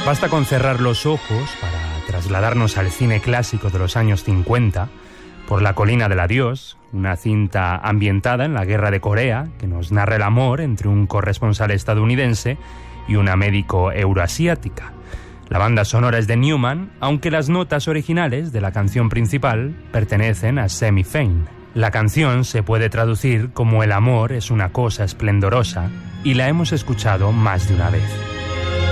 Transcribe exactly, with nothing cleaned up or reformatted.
Basta con cerrar los ojos para trasladarnos al cine clásico de los años cincuenta, Por la colina del adiós, una cinta ambientada en la Guerra de Corea que nos narra el amor entre un corresponsal estadounidense y una médico euroasiática. La banda sonora es de Newman, aunque las notas originales de la canción principal pertenecen a Semi Fain. La canción se puede traducir como El amor es una cosa esplendorosa y la hemos escuchado más de una vez.